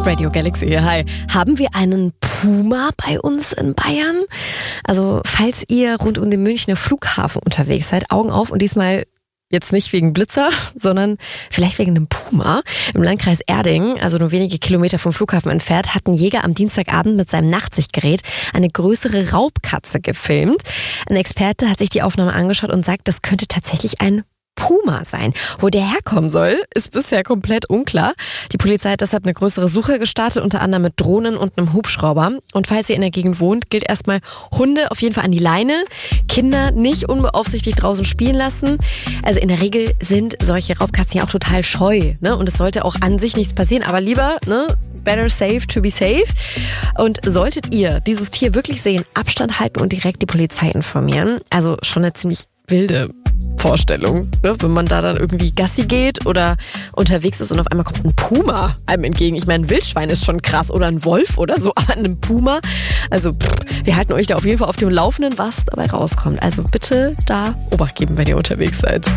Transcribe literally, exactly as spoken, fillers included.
Radio Galaxy hier, hi. Haben wir einen Puma bei uns in Bayern? Also, falls ihr rund um den Münchner Flughafen unterwegs seid, Augen auf und diesmal jetzt nicht wegen Blitzer, sondern vielleicht wegen einem Puma. Im Landkreis Erding, also nur wenige Kilometer vom Flughafen entfernt, hat ein Jäger am Dienstagabend mit seinem Nachtsichtgerät eine größere Raubkatze gefilmt. Ein Experte hat sich die Aufnahme angeschaut und sagt, das könnte tatsächlich ein Puma sein. Wo der herkommen soll, ist bisher komplett unklar. Die Polizei hat deshalb eine größere Suche gestartet, unter anderem mit Drohnen und einem Hubschrauber. Und falls ihr in der Gegend wohnt, gilt erstmal Hunde auf jeden Fall an die Leine. Kinder nicht unbeaufsichtigt draußen spielen lassen. Also in der Regel sind solche Raubkatzen ja auch total scheu, ne? Und es sollte auch an sich nichts passieren, aber lieber, ne? Better safe to be safe. Und solltet ihr dieses Tier wirklich sehen, Abstand halten und direkt die Polizei informieren. Also schon eine ziemlich wilde Vorstellung, ne? Wenn man da dann irgendwie Gassi geht oder unterwegs ist und auf einmal kommt ein Puma einem entgegen. Ich meine, ein Wildschwein ist schon krass oder ein Wolf oder so, aber ein Puma, also pff, wir halten euch da auf jeden Fall auf dem Laufenden, was dabei rauskommt. Also bitte da Obacht geben, wenn ihr unterwegs seid.